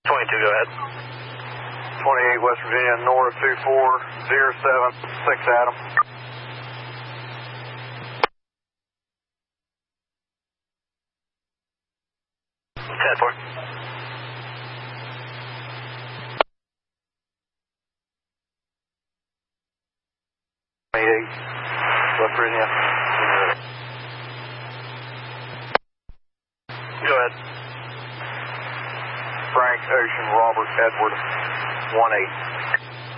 22, go ahead. 28 West Virginia, North 24076 Adam. Ten-4. West Virginia. Go ahead. Frank, Ocean, Robert, Edward, 18.